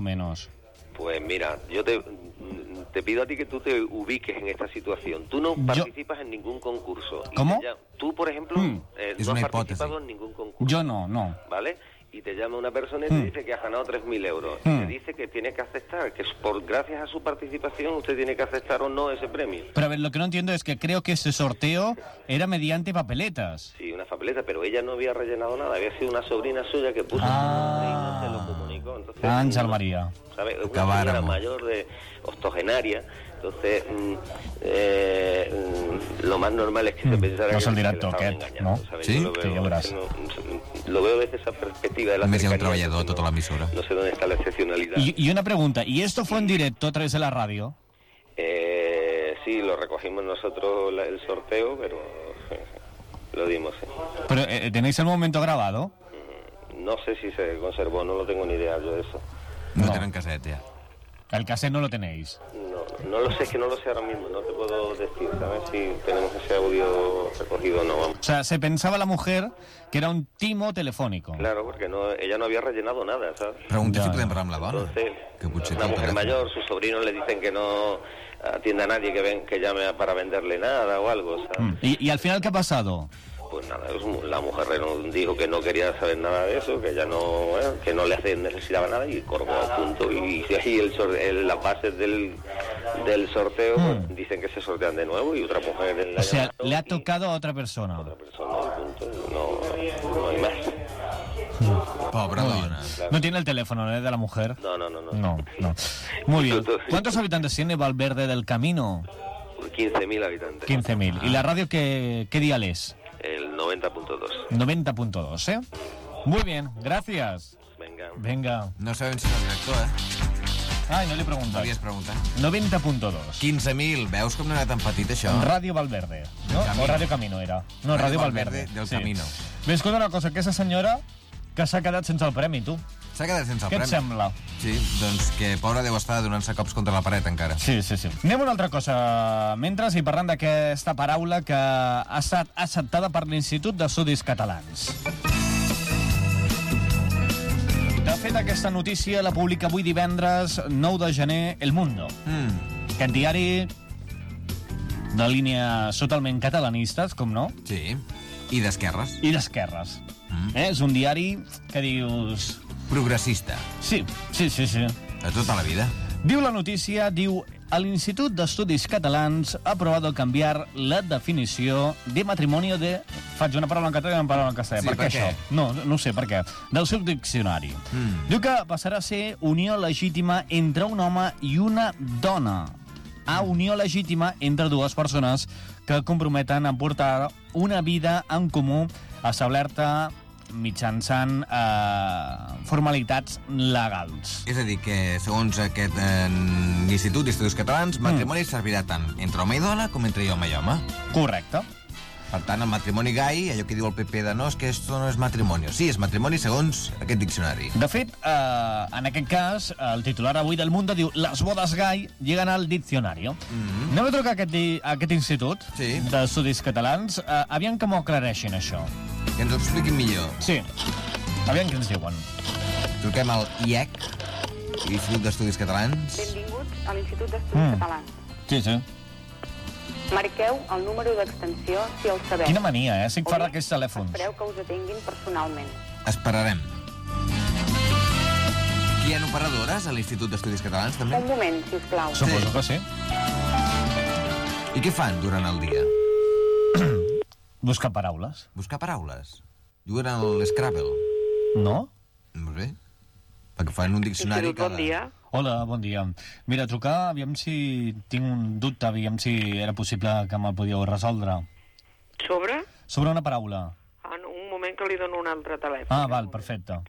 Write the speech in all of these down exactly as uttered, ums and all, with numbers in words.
menos? Pues mira, yo te, te pido a ti que tú te ubiques en esta situación. Tú no participas yo... en ningún concurso. ¿Cómo? Ya, tú, por ejemplo, mm. eh, no has participado en ningún concurso. Yo no, no. ¿Vale? Y te llama una persona y te mm. dice que has ganado tres mil euros. Mm. Y te dice que tiene que aceptar, que por gracias a su participación usted tiene que aceptar o no ese premio. Pero a ver, lo que no entiendo es que creo que ese sorteo era mediante papeletas. Sí, una papeleta, pero ella no había rellenado nada. Había sido una sobrina suya que puso ah. su nombre y no se lo comunicó. Entonces, Ángel no, María. ¿sabes? Es una señora mayor de octogenaria. Entonces, mm, eh, mm, lo más normal es que mm. se pensara no que, el director, que le aquest, engañando, no? ¿sabes? Sí, lo veo, que ja veuràs. No, lo veo desde esa perspectiva de la Més hi ha un cercanía. treballador a tota l'emissora. No sé dónde está la excepcionalidad. Y, y una pregunta, ¿y esto fue en directo a través de la radio? Eh, sí, lo recogimos nosotros la, el sorteo, pero lo dimos, sí. ¿Pero eh, tenéis el momento grabado? No sé si se conservó, no lo tengo ni idea yo de eso. No, no. Tenen cassette, ja. El cassette no lo tenéis. No, no lo sé, es que no lo sé ahora mismo, no te puedo decir, ¿sabes? Si tenemos ese audio recogido o no. Vamos. O sea, se pensaba la mujer que era un timo telefónico. Claro, porque no, ella no había rellenado nada, ¿sabes? Pregunta si podem parlar amb la dona. Entonces, que una mujer mayor, sus sobrinos le dicen que no atienda a nadie que, ven, que llame para venderle nada o algo, ¿sabes? Mm. ¿Y, ¿Y al final qué ha pasado? Pues nada, la mujer dijo que no quería saber nada de eso, que ya no, bueno, que no le hace, necesitaba nada y colgó a punto. Y ahí el, el, las bases del, del sorteo mm. pues, dicen que se sortean de nuevo y otra mujer... En la o sea, le ha tocado a otra persona. Otra persona, punto, no, no hay más. Pobre dona. Claro. No tiene el teléfono, ¿eh, de la mujer? No, no, no. No, no, no. Muy bien. ¿Cuántos habitantes tiene Valverde del Camino? quince mil habitantes. quince mil. Ah. ¿Y la radio qué, qué dial es? El noventa punto dos. noventa punto dos, ¿eh? Muy bien, gracias. Venga. Venga. No sabem si és el director, eh? Ai, no li he preguntat. No li has preguntat. noventa punto dos. quinze mil, veus com no era tan petit, això? Ràdio Valverde, no? O Ràdio Camino era. No, Ràdio Valverde. Valverde del sí. Camino. Bé, escolta una cosa, aquesta senyora que s'ha quedat sense el premi, tu. S'ha quedat sense el Què premi. et sembla? Sí, doncs que pobra deu estar donant-se cops contra la paret encara. Sí, sí, sí. Anem a una altra cosa. Mentre, i parlant d'aquesta paraula que ha estat acceptada per l'Institut d'Estudis Catalans. De fet, aquesta notícia la publica avui divendres nou de gener El Mundo. Mm. Aquest diari de línies totalment catalanistes, com no? Sí, i d'esquerres. I d'esquerres. Mm. Eh? És un diari que dius... Progressista. Sí, sí, sí, sí. De tota la vida. Diu la notícia, diu... El Institut d'Estudis Catalans ha aprobado cambiar la definició de matrimonio de... Faig una paraula en català i una paraula en castellà. Sí, per, per què, què? això? No, no ho sé, per què. Del seu diccionari. Mm. Diu que passarà a ser unió legítima entre un home i una dona. A unió legítima entre dues persones que comprometen a portar una vida en comú establerta mitjançant eh, formalitats legals. És a dir, que segons aquest eh, Institut d'Estudis Catalans, matrimoni mm. servirà tant entre home i dona com entre home i home. Correcte. Per tant, el matrimoni gai, allò que diu el P P de no, és que esto no és matrimoni. Sí, és matrimoni segons aquest diccionari. De fet, eh, en aquest cas, el titular avui del Mundo diu «Las bodas gay llegan al diccionario». Mm-hmm. Anem a trucar a aquest, a aquest institut sí. d'estudis catalans. Eh, aviam que m'ho aclareixin, això. Que ens ho expliquin millor. Sí. Aviam què ens diuen. Truquem al I E C, Institut d'Estudis Catalans. Benvinguts a l'Institut d'Estudis mm. Catalans. Sí, sí. Marqueu el número d'extensió si el sabeu. Quina mania, eh? Estic fart d'aquests telèfons. Espereu que us atenguin personalment. Esperarem. Aquí hi ha operadores a l'Institut d'Estudis Catalans, també? Un moment, sisplau. Suposo que sí. I què fan durant el dia? Buscar paraules. Buscar paraules? Juguen a l'Scrabble? No? Molt bé. Perquè fan un diccionari cada... Bon dia. Hola, bon dia. Mira, trucar, aviam si tinc un dubte, aviam si era possible que me'l podíeu resoldre. Sobre? Sobre una paraula. Ah, no, un moment que li dono un altre telèfon. Ah, val, perfecte.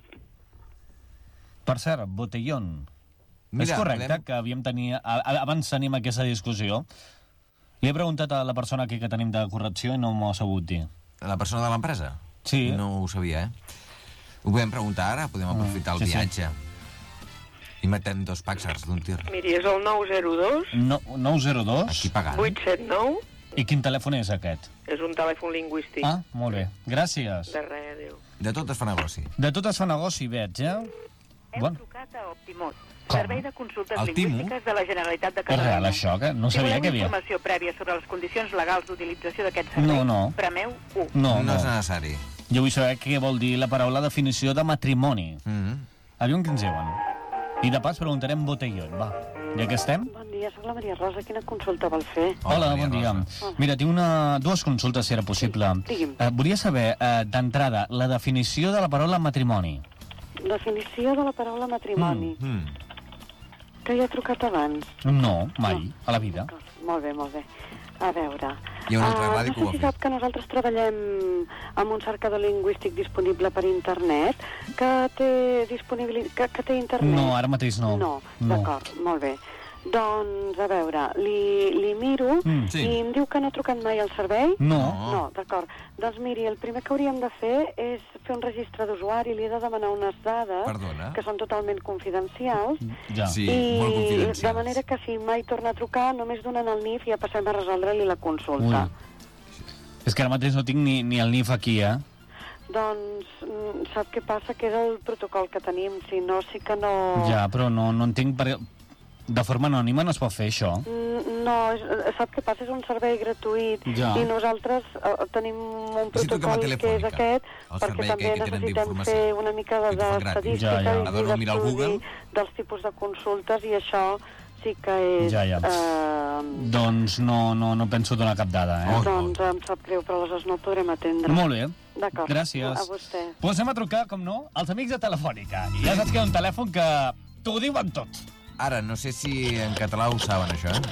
Per cert, botellón. Mira, és correcte podem... que havíem tenir... Abans tenim aquesta discussió. Li he preguntat a la persona aquí que tenim de correcció i no m'ho ha sabut dir. La persona de l'empresa? Sí. No ho sabia, eh? Ho podem preguntar ara? Podem aprofitar el sí, viatge. Sí. I matem dos pàxars d'un tir. Miri, és el nou zero dos... No, nou zero dos... Aquí pagant. vuit set nou... I quin telèfon és aquest? És un telèfon lingüístic. Ah, molt bé. Gràcies. De res, adéu. De tot es fa negoci. De tot es fa negoci, veig, eh? Heu Bueno. trucat a Optimot, Com? Servei de Consultes El Timo? Lingüístiques de la Generalitat de És Catalunya. real, això, que no sabia si que hi voleu havia... informació prèvia sobre les condicions legals d'utilització d'aquest servei, No, no. premeu u. No, No no. és necessari. Jo vull saber què vol dir la paraula definició de matrimoni. Mm. Aviam què ens diuen. I de pas preguntarem botellón, va. Ja que estem... Bon dia, soc la Maria Rosa. Quina consulta vol fer? Hola, Maria bon dia. Rosa. Mira, tinc una, dues consultes, si era possible. digui'm. Eh, volia saber, eh, d'entrada, la definició de la paraula matrimoni. Definició de la paraula matrimoni. Mm. Que ja he trucat abans. No, mai, a la vida. Molt bé, molt bé. A veure... Hi ha una altra Ah, ràdio que ho no ha sé si fet. sap que nosaltres treballem amb un cercador lingüístic disponible per internet, que té disponibilitat... Que, que té internet. No, ara mateix no. No, No. d'acord, molt bé. Doncs, a veure, li, li miro Mm, sí. i em diu que no ha trucat mai al servei? No. No, d'acord. Doncs miri, el primer que hauríem de fer és fer un registre d'usuari, li he de demanar unes dades Perdona? que són totalment confidencials, Ja. Sí, i molt confidencials. de manera que si mai torna a trucar, només donen el N I F i ja passem a resoldre-li la consulta. Ui. És que ara mateix no tinc ni, ni el N I F aquí, eh? Doncs mm, sap què passa? Que és el protocol que tenim, si no, sí que no... Ja, però no, no entenc per... De forma anònima no es pot fer, això. Mm, No, és, sap què passa? És un servei gratuït Ja. i nosaltres eh, tenim un Si truquem a protocol que és Telefònica, aquest, el perquè servei també aquell que tenen necessitem d'informació, fer una mica de- i que fan gratis. d'estadística Ja, ja. i Adoro mirar al d'estudi Google. dels tipus de consultes, i això sí que és... Ja, ja. Eh, Doncs no, no, no penso donar cap dada, eh? Oh. doncs em sap greu, però aleshores no el podrem atendre. Molt bé. D'acord. Gràcies. A vostè. Pues anem a trucar, com no, als amics de Telefònica. I ja saps que hi ha un telèfon que t'ho diuen tot. Ara, no sé si en català ho saben, això, eh?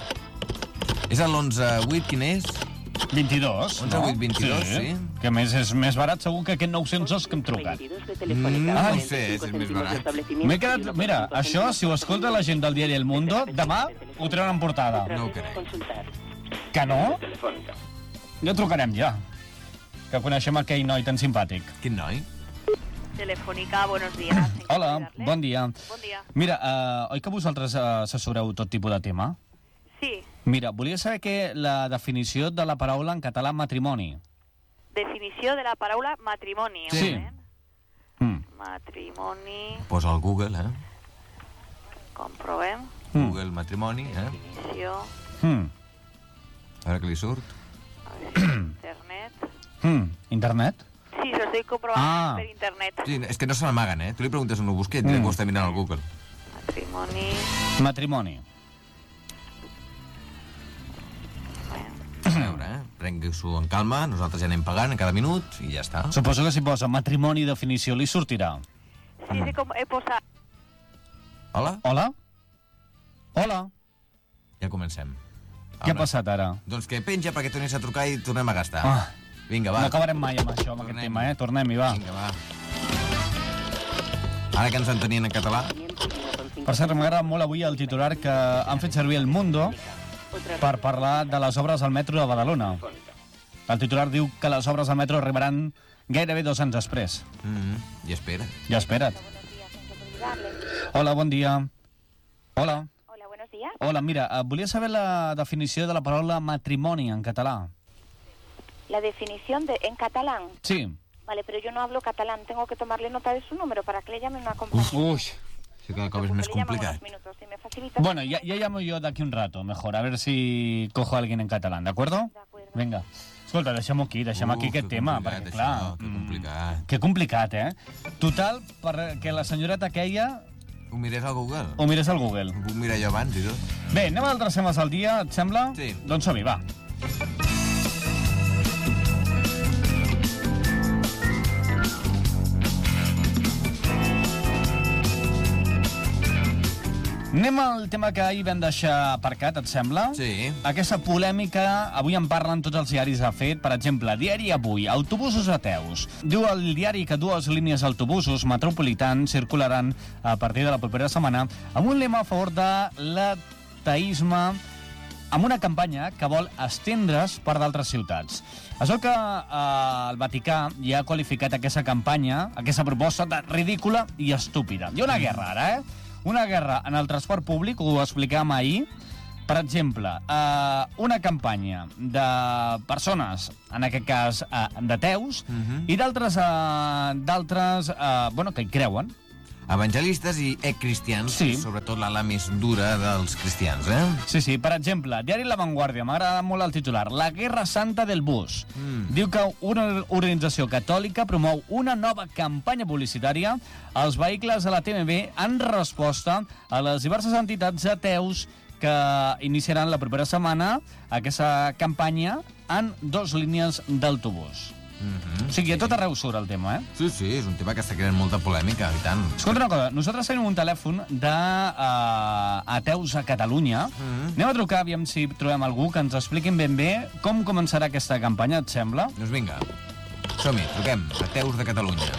És l'onze vuit, quin és? vint-i-dos, onze no? vuit vint-i-dos, sí. Que a més és més barat segur que aquest nou-cents dos que hem trucat. Mm, no sé, és més barat. M'he quedat... Mira, això, si ho escolta la gent del diari El Mundo, demà ho treuen en portada. No ho crec. Que no? Ja trucarem, ja. Que coneixem aquell noi tan simpàtic. Quin noi? Telefónica, buenos días. ¿En qué puedo Hola, ayudarle? bon dia. Bon dia. Mira, uh, oi que vosaltres uh, assessoreu tot tipus de tema? Sí, Mira, volia saber que la definició de la paraula en català matrimoni. definició de la paraula matrimoni. un Sí. moment. Mm. Matrimoni, Posa al Google, eh? comprovem. Mm. Google matrimoni, eh? Definició, Mm. A veure què li surt. a ver si internet. Mm. Internet? Sí, lo estoy comprobando Ah. per internet. Sí, és que no se l'amaguen, eh? Tu li preguntes on ho busca i et dirà Mm. que ho està mirant al Google. Matrimoni, Matrimoni. A veure, eh? Prengui-s'ho en calma, nosaltres ja anem pagant a cada minut i ja està. Suposo que si posa matrimoni definició li sortirà. sí, sí, como he posado. Hola? Hola? Hola? Ja comencem. Què ha Ara. passat ara? Doncs que penja perquè tornis a trucar i tornem a gastar. Ah. Vinga, No va. acabarem mai amb això, amb aquest Tornem. tema, eh? Tornem-hi, va. Vinga, va. Ara que ens entenien en català, Per cert, m'agrada molt avui el titular que han fet servir El Mundo per parlar de les obres al metro de Badalona. El titular diu que les obres al metro arribaran gairebé dos anys després. mm -hmm. i espera. Ja espera't. Hola, bon dia. Hola. Hola, buenos días. Hola, mira, eh, volia saber la definició de la paraula matrimoni en català. La definición de en catalán. Sí. Vale, pero yo no hablo catalán. Tengo que tomarle nota de su número para que le llame una compañera. Ui, sí, cada cop és més Le llamo en complicat. unos minutos. Si me facilita... Bueno, ya, ya llamo yo de aquí un rato, mejor, a ver si cojo a alguien en catalán, ¿de acuerdo? De acuerdo. Vinga. Escolta, deixem-ho aquí, deixem aquí Uf, aquest que tema, complicat, perquè, això, clar... que mm, complicat. Que complicat, eh? Total, perquè la senyoreta aquella Ho mirés al Google? ho mirés al Google. Ho puc mirar jo abans i tot. Bé, anem a altres temes al dia, et sembla? Sí. Doncs som-hi, va. Anem al tema que ahir vam deixar aparcat, et sembla? Sí. Aquesta polèmica, avui en parlen tots els diaris de fet. Per exemple, Diari Avui, autobusos ateus. Diu el diari que dues línies d'autobusos metropolitans circularan a partir de la propera setmana amb un lema a favor de l'ateisme, amb una campanya que vol estendre's per d'altres ciutats. Això que eh, el Vaticà ja ha qualificat aquesta campanya, aquesta proposta, de ridícula i estúpida. Hi ha una guerra ara, eh? Una guerra en el transport públic, ho explicàvem ahir. Per exemple, eh, una campanya de persones, en aquest cas eh, d'ateus, Mhm. i d'altres, eh, d'altres eh, bueno, que hi creuen. evangelistes i eccristians, Sí. sobretot l'ala més dura dels cristians, eh? Sí, sí. Per exemple, Diari La Vanguardia, m'agrada molt el titular. La Guerra Santa del Bus. Mm. Diu que una organització catòlica promou una nova campanya publicitària als vehicles de la T M B en resposta a les diverses entitats ateus que iniciaran la propera setmana aquesta campanya en dos línies d'autobús. Mm-hmm. O sigui, a tot arreu surt el tema, eh? Sí, sí, és un tema que està creant molta polèmica, i tant. Escolta una cosa, nosaltres tenim un telèfon d'ateus uh, a Catalunya. Mm-hmm. Anem a trucar, aviam si trobem algú que ens expliquin ben bé com començarà aquesta campanya, et sembla? Doncs vinga, som-hi, truquem, ateus de Catalunya.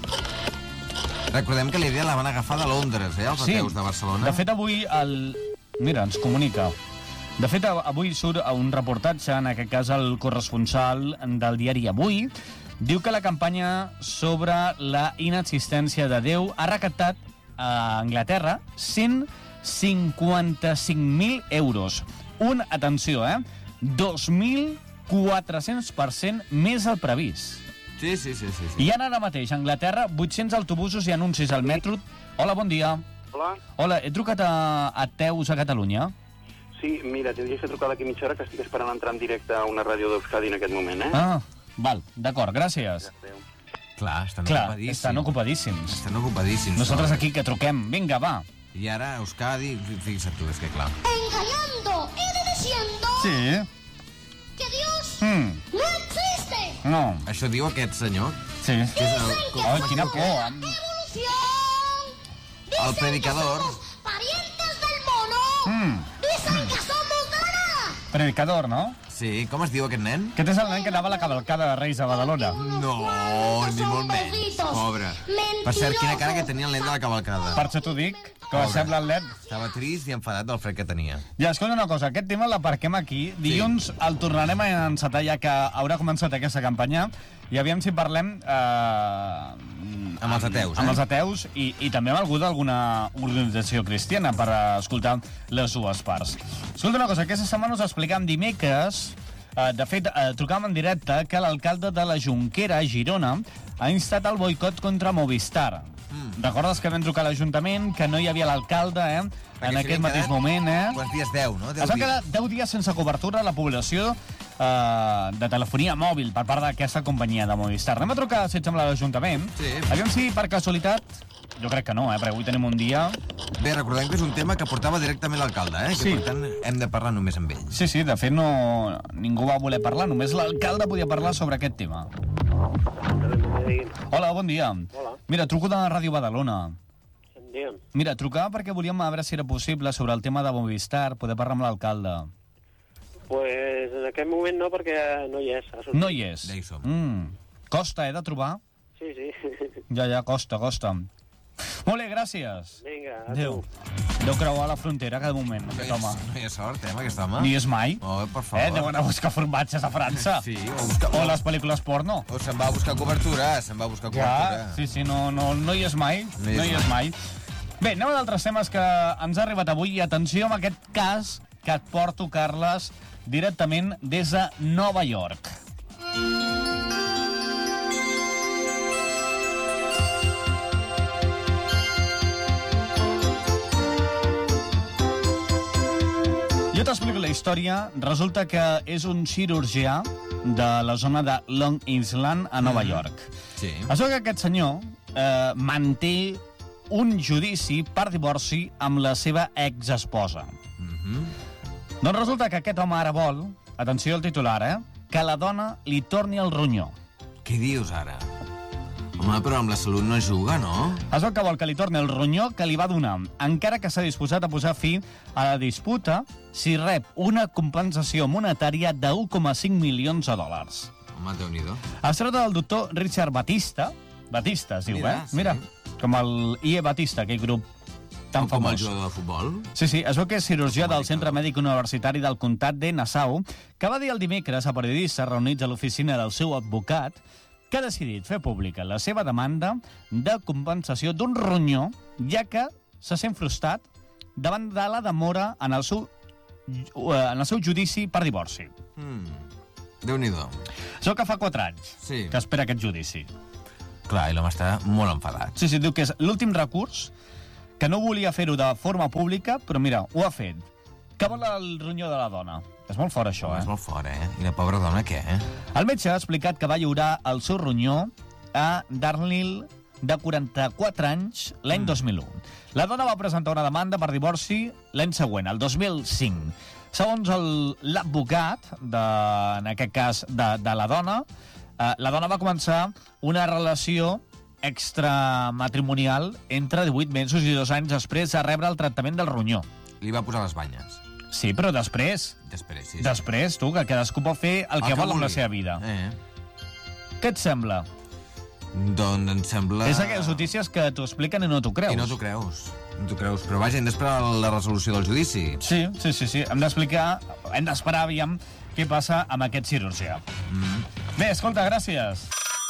Recordem que la idea la van agafar de Londres, eh, els ateus de Barcelona. De fet, avui el... Mira, ens comunica. De fet, avui surt un reportatge, en aquest cas el corresponsal del diari Avui, diu que la campanya sobre la inexistència de Déu ha recaptat a Anglaterra cent cinquanta-cinc mil euros. Un, atenció, eh? dos mil quatre-cents per cent més el previst. Sí, sí, sí, sí, sí. Hi ha ara mateix a Anglaterra vuit-cents autobusos i anuncis al metro. Hola, bon dia. Hola. Hola, he trucat a Ateus a Catalunya. Sí, mira, tindries que trucar d'aquí mitja hora, que estic esperant entrar en directe a una ràdio d'Euskadi en aquest moment, eh? Ah, val, d'acord, gràcies. Adéu. Clar, estan Clar, ocupadíssims. estan ocupadíssims. Estan ocupadíssims. Nosaltres no? aquí que truquem. Vinga, va. I ara, Euskadi, fixa't tu, és que clar. Engañando y diciendo Sí. que Dios Mm, no existe. no. Això diu aquest senyor, Sí. que és el, com, Ai, quina por. Evolución. Dicen el predicador. que somos parientes del mono. Mm, Dicen que somos de nada. predicador, no? Sí, com es diu aquest nen? Aquest és el nen que anava a la cavalcada de Reis a Badalona. No, ni molt menys. Pobre. Per cert, quina cara que tenia el nen de la cavalcada. Per això t'ho dic, que Pobre. sembla el nen. Estava trist i enfadat del fred que tenia. Ja, escolta una cosa, aquest tema l'aparquem aquí. Dilluns el tornarem a encetar ja que haurà començat aquesta campanya i aviam si parlem eh, Amb els ateus, eh? amb els ateus i, i també amb algú d'alguna organització cristiana per escoltar les dues parts. Escolta una cosa, aquesta setmana us explicàvem dimecres, eh, de fet, eh, trucàvem en directe que l'alcalde de la Jonquera, Girona, ha instat el boicot contra Movistar. Mm. Recordes que vam trucar a l'Ajuntament, que no hi havia l'alcalde, eh? En aquest mateix moment, eh? Quants dies? deu, no? deu Es va dies. quedar deu dies sense cobertura a la població eh, de telefonia mòbil per part d'aquesta companyia de Movistar. Anem a trucar, si et sembla, a l'Ajuntament. Sí. Aviam si, per casualitat, jo crec que no, eh, perquè avui tenim un dia... Bé, recordem que és un tema que portava directament l'alcalde, eh? Sí. Que, per tant, hem de parlar només amb ell. Sí, sí, de fet, no... ningú va voler parlar, només l'alcalde podia parlar sobre aquest tema. Hola, bon dia. Hola. Mira, truco de Ràdio Badalona. Digue'm. Mira, trucava perquè volíem a veure si era possible sobre el tema de Movistar, poder parlar amb l'alcalde. Pues en aquest moment no, perquè no hi és. Ha sortit. No hi és. Ja hi som. Mm. Costa, eh, de trobar? Sí, sí. Ja, ja, costa, costa. Molt bé, gràcies. Vinga, a Adéu. tu. Deu creuar la frontera cada moment, No aquest hi, home. ha, no hi ha sort, eh, amb aquest home? Ni és mai. Oh, per favor. Eh, deu anar a buscar formatges a França. Sí, o buscar- O les pel·lícules porno. O se'n va a buscar cobertura, se'n va a buscar Ja, cobertura. sí, sí, no, no, no hi és mai. No hi és No hi és mai. Bé, anem a d'altres temes que ens ha arribat avui. I atenció amb aquest cas que et porto, Carles, directament des de Nova York. Jo t'explico la història. Resulta que és un cirurgià de la zona de Long Island, a Nova York. Sí. Això que aquest senyor eh, manté un judici per divorci amb la seva exesposa. Mhm. Doncs resulta que aquest home ara vol, atenció al titular, eh, que la dona li torni el ronyó. Què dius ara? Home, però amb la salut no juga, no? És el que vol, que li torni el ronyó que li va donar, encara que s'ha disposat a posar fi a la disputa si rep una compensació monetària de un coma cinc milions de dòlars. Home, Déu-n'hi-do. Es tracta del doctor Richard Batista, Batista es diu, Mira, eh? sí. Mira, com el I E Batista, aquell grup tan Com el famós. jugador de futbol. Sí, sí, es veu que és cirurgià del Centre Mèdic Universitari del Comtat de Nassau, que va dir el dimecres a periodistes reunits a l'oficina del seu advocat que ha decidit fer pública la seva demanda de compensació d'un ronyó, ja que se sent frustrat davant de la demora en el seu, eh, en el seu judici per divorci. Mm. Déu-n'hi-do. Això que fa quatre anys Sí. que espera aquest judici. Clar, i l'home està molt enfadat. Sí, sí, diu que és l'últim recurs, que no volia fer-ho de forma pública, però mira, ho ha fet. Que vol el ronyó de la dona. És molt fort, això, eh? És molt fort, eh? I la pobra dona, què, eh? El metge ha explicat que va lliurar el seu ronyó a Darnell, de quaranta-quatre anys, l'any dos mil u. La dona va presentar una demanda per divorci l'any següent, el dos mil cinc. Segons l'advocat, en aquest cas de, de la dona, eh, la dona va començar una relació extramatrimonial entre divuit mesos i dos anys després de rebre el tractament del ronyó. Li va posar les banyes. Sí, però després. Després, sí. sí. Després, tu, que cadascú pot fer el, el que, que vol amb la seva vida. Eh. Què et sembla? Doncs em sembla... És aquelles notícies que t'ho expliquen i no t'ho creus. I no t'ho creus. No t'ho creus. Però vaja, hem d'esperar la resolució del judici. Sí, sí, sí. sí. Hem d'explicar, hem d'esperar, aviam, què passa amb aquest cirurgià. Mm. Bé, escolta, gràcies.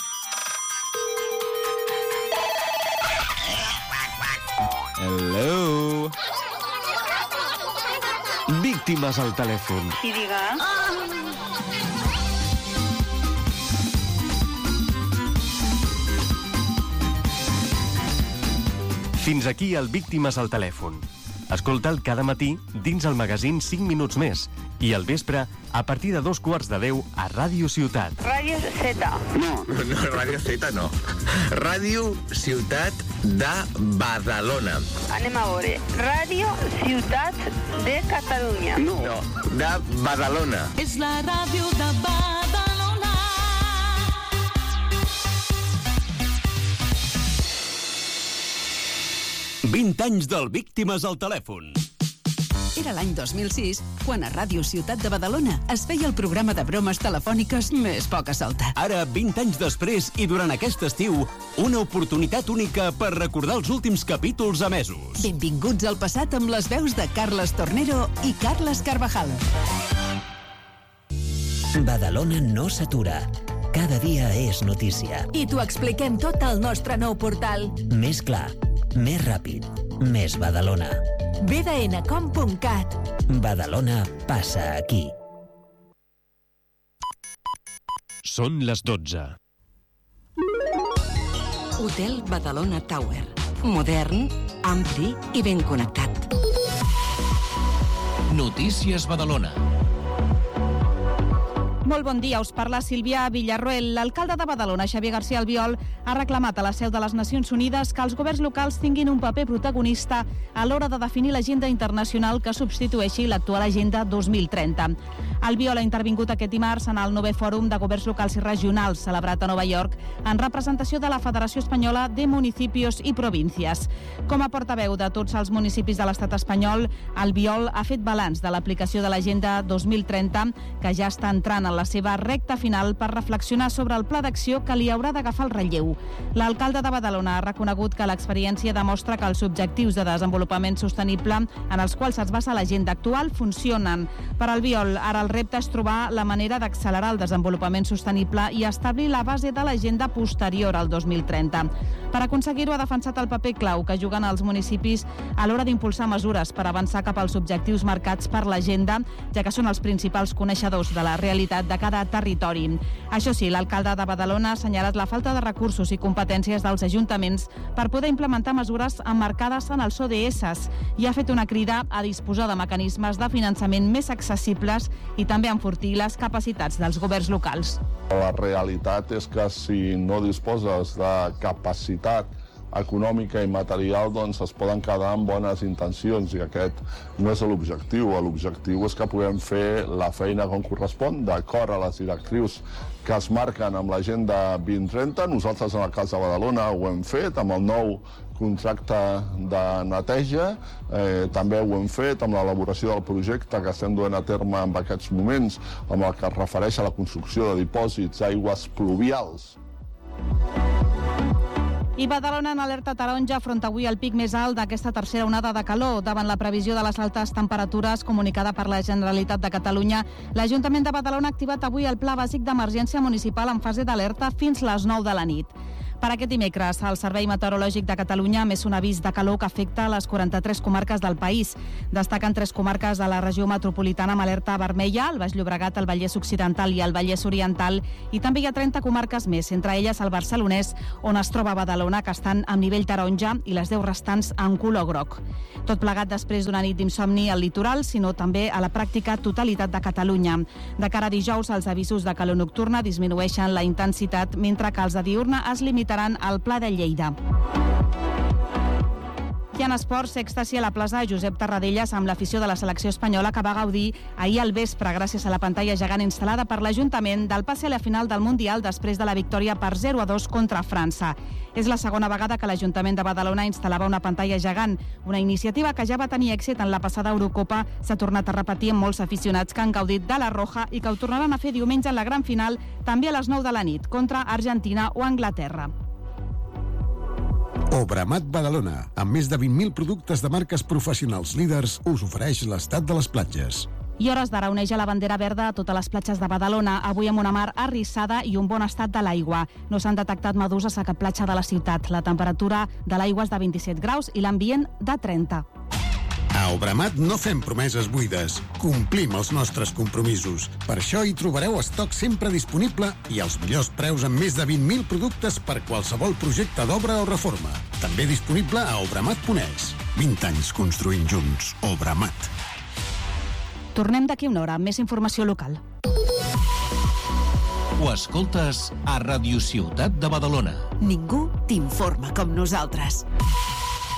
Hello. Víctimes al telèfon. Sí, diga. Fins aquí el Víctimes al telèfon. Escolta'l cada matí dins el magazín cinc minuts més i al vespre a partir de dos quarts de deu a Ràdio Ciutat. Ràdio Z. No, no, Ràdio Z no. Ràdio Ciutat de Badalona. Anem a veure. Ràdio Ciutat de Catalunya. No, no, de Badalona. És la ràdio de Badalona. vint anys del Víctimes al telèfon. Era l'any dos mil sis, quan a Ràdio Ciutat de Badalona es feia el programa de bromes telefòniques més poca solta. Ara, vint anys després i durant aquest estiu, una oportunitat única per recordar els últims capítols emesos. Benvinguts al passat amb les veus de Carles Tornero i Carles Carvajal. Badalona no s'atura. Cada dia és notícia. I t'ho expliquem tot al nostre nou portal. Més clar, més ràpid, més Badalona. b d n com punt cat. Badalona passa aquí. Són les dotze. Hotel Badalona Tower. Modern, ampli i ben connectat. Notícies Badalona. Molt bon dia, us parla Sílvia Villarroel. L'alcalde de Badalona, Xavier García Albiol, ha reclamat a la seu de les Nacions Unides que els governs locals tinguin un paper protagonista a l'hora de definir l'agenda internacional que substitueixi l'actual Agenda dos mil trenta. Albiol ha intervingut aquest dimarts en el novè Fòrum de Governs Locals i Regionals, celebrat a Nova York, en representació de la Federació Espanyola de Municipios i Províncies. Com a portaveu de tots els municipis de l'estat espanyol, Albiol ha fet balanç de l'aplicació de l'Agenda dos mil trenta, que ja està entrant en la seva recta final per reflexionar sobre el pla d'acció que li haurà d'agafar el relleu. L'alcalde de Badalona ha reconegut que l'experiència demostra que els objectius de desenvolupament sostenible en els quals es basa l'agenda actual funcionen. Per Albiol, ara el repte és trobar la manera d'accelerar el desenvolupament sostenible i establir la base de l'agenda posterior al dos mil trenta. Per aconseguir-ho, ha defensat el paper clau que juguen els municipis a l'hora d'impulsar mesures per avançar cap als objectius marcats per l'agenda, ja que són els principals coneixedors de la realitat de cada territori. Això sí, l'alcalde de Badalona ha assenyalat la falta de recursos i competències dels ajuntaments per poder implementar mesures emmarcades en els O D S i ha fet una crida a disposar de mecanismes de finançament més accessibles i també a enfortir les capacitats dels governs locals. La realitat és que si no disposes de capacitat econòmica i material, doncs es poden quedar amb bones intencions i aquest no és l'objectiu. L'objectiu és que puguem fer la feina com correspon, d'acord a les directrius que es marquen amb l'Agenda vint trenta. Nosaltres, en el cas de Badalona, ho hem fet amb el nou contracte de neteja. Eh, també ho hem fet amb l'elaboració del projecte que estem duent a terme en aquests moments, amb el que es refereix a la construcció de dipòsits d'aigües pluvials. I Badalona en alerta taronja afronta avui el pic més alt d'aquesta tercera onada de calor. Davant la previsió de les altes temperatures comunicada per la Generalitat de Catalunya, l'Ajuntament de Badalona ha activat avui el Pla Bàsic d'Emergència Municipal en fase d'alerta fins les nou de la nit. Per aquest dimecres, el Servei Meteorològic de Catalunya ha emès un avís de calor que afecta les quaranta-tres comarques del país. Destaquen tres comarques de la regió metropolitana amb alerta vermella, el Baix Llobregat, el Vallès Occidental i el Vallès Oriental, i també hi ha trenta comarques més, entre elles el Barcelonès, on es troba Badalona, que estan amb nivell taronja, i les deu restants en color groc. Tot plegat després d'una nit d'insomni al litoral, sinó també a la pràctica totalitat de Catalunya. De cara a dijous, els avisos de calor nocturna disminueixen la intensitat, mentre que els de diurna es limitaran al Pla de Lleida. I en esports, èxtasi a la plaça Josep Tarradellas amb l'afició de la selecció espanyola, que va gaudir ahir al vespre gràcies a la pantalla gegant instal·lada per l'Ajuntament del passe a la final del Mundial després de la victòria per zero a dos contra França. És la segona vegada que l'Ajuntament de Badalona instal·lava una pantalla gegant. Una iniciativa que ja va tenir èxit en la passada Eurocopa s'ha tornat a repetir amb molts aficionats que han gaudit de la Roja i que ho tornaran a fer diumenge en la gran final, també a les nou de la nit, contra Argentina o Anglaterra. Obramat Badalona, amb més de vint mil productes de marques professionals líders, us ofereix l'estat de les platges. I hores d'ara oneja la bandera verda a totes les platges de Badalona, avui amb una mar arrissada i un bon estat de l'aigua. No s'han detectat meduses a cap platja de la ciutat. La temperatura de l'aigua és de vint-i-set graus i l'ambient de trenta. A Obramat no fem promeses buides. Complim els nostres compromisos. Per això hi trobareu estoc sempre disponible i els millors preus amb més de vint mil productes per qualsevol projecte d'obra o reforma. També disponible a obramat punt es. vint anys construint junts. Obramat. Tornem d'aquí una hora amb més informació local. Ho escoltes a Radio Ciutat de Badalona. Ningú t'informa com nosaltres.